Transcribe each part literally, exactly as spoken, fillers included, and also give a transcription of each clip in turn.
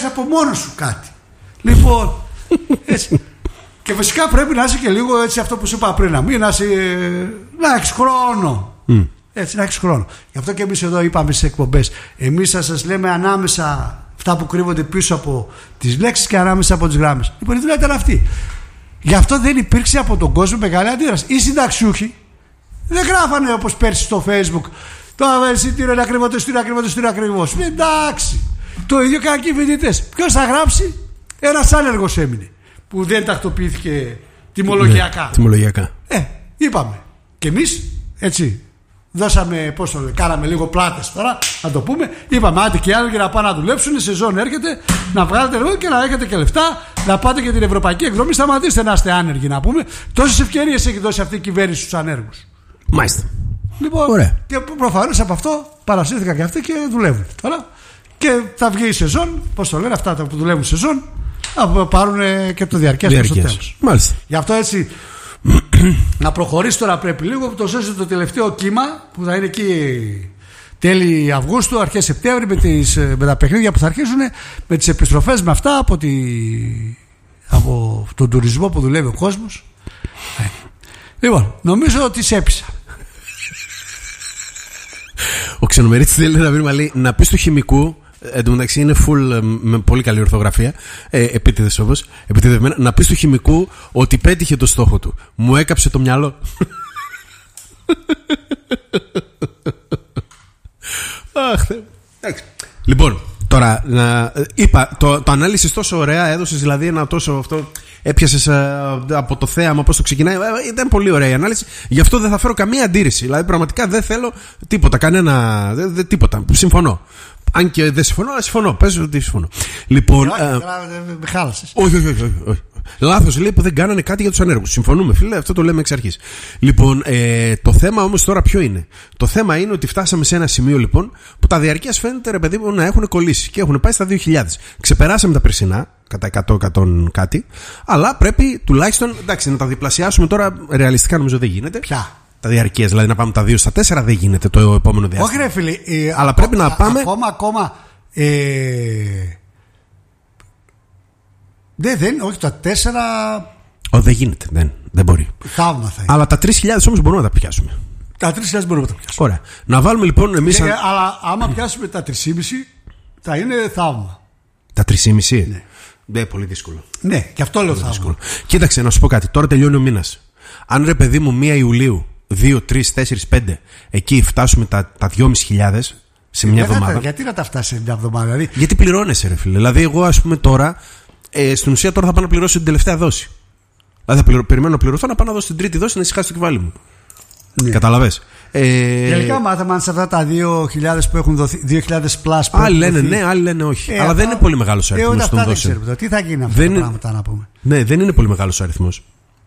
από μόνος σου κάτι. Λοιπόν, έτσι. Και φυσικά πρέπει να είσαι και λίγο έτσι αυτό που σου είπα πριν, να μην να, είσαι, να έχεις χρόνο. Mm. Έτσι, να έχεις χρόνο. Γι' αυτό και εμείς εδώ είπαμε στις εκπομπές, εμείς θα σας λέμε ανάμεσα αυτά που κρύβονται πίσω από τις λέξεις και ανάμεσα από τις γράμμες. Λοιπόν, η δουλειά ήταν αυτή. Γι' αυτό δεν υπήρξε από τον κόσμο μεγάλη αντίδραση. Οι συνταξιούχοι δεν γράφανε όπως πέρσι στο Facebook. Το εισιτήριο είναι ακριβό, το εισιτήριο ακριβό, το εισιτήριο ακριβό. Εντάξει. Το ίδιο κάνουν και οι φοιτητές. Ποιος θα γράψει? Ένας άνεργος έμεινε που δεν τακτοποιήθηκε τιμολογιακά. Ναι, τιμολογιακά. Ε, είπαμε. Και εμείς έτσι δώσαμε, πώς το λέμε, κάναμε λίγο πλάτες τώρα, να το πούμε. Είπαμε, άντε και άλλοι να πάνε να δουλέψουν. Η σεζόν έρχεται, να βγάλετε λεφτά και να έχετε και λεφτά, να πάτε και την ευρωπαϊκή εκδρομή. Σταματήστε να είστε άνεργοι, να πούμε. Τόσες ευκαιρίες έχει δώσει αυτή η κυβέρνηση στους ανέργους. Μάλιστα. Λοιπόν, ωραία. Και προφανώς από αυτό παρασύρθηκαν και αυτοί και δουλεύουν τώρα. Και θα βγει η σεζόν, πώς το λένε, αυτά που δουλεύουν σεζόν, να πάρουν και το διαρκές προς το τέλος. Μάλιστα. Γι' αυτό έτσι να προχωρήσει τώρα πρέπει λίγο, τόσο ώστε το τελευταίο κύμα που θα είναι εκεί τέλη Αυγούστου, αρχές Σεπτέμβρη, με, τις, με τα παιχνίδια που θα αρχίσουν, με τις επιστροφές με αυτά από, τη, από τον τουρισμό που δουλεύει ο κόσμος. Λοιπόν, νομίζω ότι σε έπεισα. Ο Ξενομερίτης θέλει ένα μήνυμα, λέει, να πει του χημικού. Εν τω μεταξύ είναι full με πολύ καλή ορθογραφία. Ε, επίτηδες όμως. Επιτηδευμένα. Να πει του χημικού ότι πέτυχε το στόχο του. Μου έκαψε το μυαλό. Αχ, εντάξει. Λοιπόν, τώρα να, είπα, το, το ανάλυσες τόσο ωραία, έδωσες δηλαδή ένα τόσο αυτό. Έπιασες από το θέαμα πώς το ξεκινάει. Ήταν πολύ ωραία η ανάλυση. Γι' αυτό δεν θα φέρω καμία αντίρρηση. Δηλαδή πραγματικά δεν θέλω τίποτα, κανένα. Δε, δε, τίποτα. Συμφωνώ. Αν και δεν συμφωνώ, αλλά συμφωνώ. Πες ότι συμφωνώ. Λοιπόν. Με χάλασες. Όχι, όχι, όχι. όχι. Λάθος λέει που δεν κάνανε κάτι για τους ανέργους. Συμφωνούμε, φίλε, αυτό το λέμε εξ αρχής. Λοιπόν, ε, το θέμα όμως τώρα ποιο είναι? Το θέμα είναι ότι φτάσαμε σε ένα σημείο λοιπόν που τα διαρκείας φαίνεται, ρε παιδί μου, να έχουν κολλήσει και έχουν πάει στα δύο χιλιάδες. Ξεπεράσαμε τα περσινά κατά εκατό, εκατό κάτι, αλλά πρέπει τουλάχιστον, εντάξει, να τα διπλασιάσουμε τώρα. Ρεαλιστικά νομίζω δεν γίνεται. Ποια? Τα διαρκείας, δηλαδή να πάμε τα δύο στα τέσσερα δεν γίνεται το επόμενο διάστημα. Όχι, ρε φίλε. Ε, αλλά πρέπει να πάμε. Ακόμα, ακόμα. Ε, δεν, δεν, όχι τα τέσσερα. Ω, δεν γίνεται, δεν, δεν μπορεί. Θαύμα θα είναι. Αλλά τα τρεις χιλιάδες όμως μπορούμε να τα πιάσουμε. Τα τρεις χιλιάδες μπορούμε να τα πιάσουμε. Ωραία. Να βάλουμε λοιπόν εμείς. Αν... Αλλά άμα πιάσουμε τα τρεις και μισό θα είναι θαύμα. Τα τρεις και μισό. Ναι. Ναι, πολύ δύσκολο. Ναι, και αυτό λέω θαύμα. Κοίταξε, να σου πω κάτι. Τώρα τελειώνει ο μήνας. Αν, ρε παιδί μου, πρώτη Ιουλίου, δύο, τρία, τέσσερα, πέντε, εκεί φτάσουμε τα, τα δυόμισι χιλιάδες σε μια εβδομάδα. Γιατί να τα φτάσει σε μια εβδομάδα, δηλαδή. Γιατί πληρώνεσαι, ρε φίλε. Δηλαδή, εγώ, ας πούμε, τώρα, ε, στην ουσία τώρα θα πάω να πληρώσω την τελευταία δόση. Δηλαδή, θα πληρω... περιμένω να πληρωθώ, να πάω να δώσω την τρίτη δόση να ησυχάσει το κεφάλι μου. Ναι. Καταλαβες. Ε... Τελικά μάθαμε αν σε αυτά τα δύο χιλιάδες που έχουν δοθεί, δύο χιλιάδες πλάς που άλλοι λένε ναι, άλλοι λένε όχι. Ε, αλλά αυτά... δεν είναι πολύ μεγάλος ο αριθμός ε, των δόσεων. Ξέρουμε, τι θα γίνει αυτά δεν τα είναι... πράγματα να πούμε. Ναι, δεν είναι πολύ μεγάλος ο αριθμός.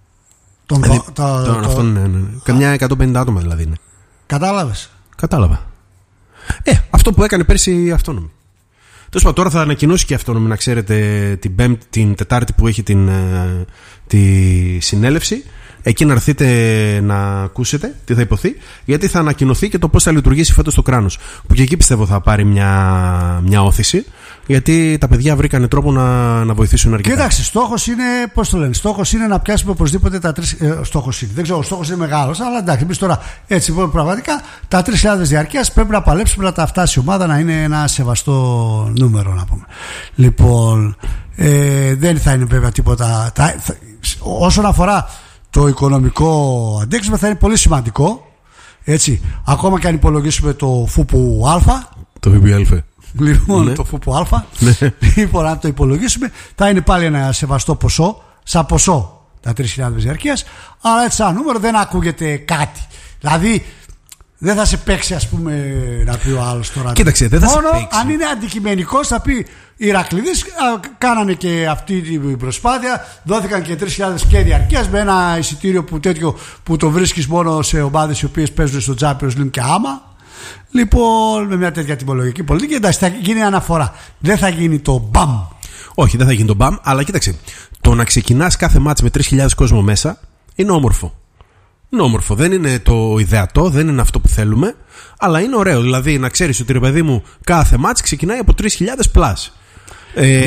Τον δηλαδή, το, το, το, το... Αυτό ναι, ναι. Καμιά εκατόν πενήντα άτομα δηλαδή είναι. Κατάλαβες. Κατάλαβα. Ε, αυτό που έκανε πέρσι η Αυτόνομη. Τέλος πάντων, τώρα θα ανακοινώσει και η Αυτόνομη, να ξέρετε, την, πέμπτη, την Τετάρτη που έχει την, τη συνέλευση. Εκεί να έρθετε να ακούσετε τι θα υποθεί, γιατί θα ανακοινωθεί και το πώς θα λειτουργήσει φέτος το κράνος. Που και εκεί πιστεύω θα πάρει μια, μια όθηση, γιατί τα παιδιά βρήκανε τρόπο να, να βοηθήσουν αρκετά. Κοίταξε, στόχος είναι, πώς το λένε, στόχος είναι να πιάσουμε οπωσδήποτε τα τρεις. Ε, στόχος είναι, δεν ξέρω, ο στόχος είναι μεγάλος, αλλά εντάξει, εμείς τώρα έτσι πραγματικά τα τρεις χιλιάδες διαρκείας πρέπει να παλέψουμε να τα φτάσει η ομάδα να είναι ένα σεβαστό νούμερο, να πούμε. Λοιπόν, ε, δεν θα είναι βέβαια τίποτα. Τα, θα, όσον αφορά το οικονομικό αντέξιμο θα είναι πολύ σημαντικό, έτσι, ακόμα και αν υπολογίσουμε το ΦΟΠΟΥ Α. Το ΦΠΑ. Λοιπόν, ναι. το ΦΟΠΟΥ Α. Ναι. Λοιπόν, αν το υπολογίσουμε, θα είναι πάλι ένα σεβαστό ποσό, σαν ποσό τα τρεις χιλιάδες διαρκείας, αλλά έτσι σαν νούμερο δεν ακούγεται κάτι. Δηλαδή, δεν θα σε παίξει, ας πούμε, να πει ο άλλος τώρα. Κοίταξε, δεν θα μόνο σε παίξει. Αν είναι αντικειμενικός, θα πει οι Ηρακλήδες κάνανε και αυτή την προσπάθεια, δόθηκαν και τρεις χιλιάδες και διαρκείας με ένα εισιτήριο που τέτοιο που το βρίσκεις μόνο σε ομάδες οι οποίες παίζουν στο Champions League και άμα. Λοιπόν, με μια τέτοια τιμολογική πολιτική, εντάξει, θα γίνει αναφορά. Δεν θα γίνει το μπαμ. Όχι, δεν θα γίνει το μπαμ, αλλά κοίταξε. Το να ξεκινάς κάθε μάτς με τρεις χιλιάδες κόσμο μέσα είναι όμορφο. Είναι όμορφο. Δεν είναι το ιδεατό, δεν είναι αυτό που θέλουμε, αλλά είναι ωραίο. Δηλαδή να ξέρεις ότι, ρε παιδί μου, κάθε μάτς ξεκινάει από τρεις χιλιάδες πλάς. Ε,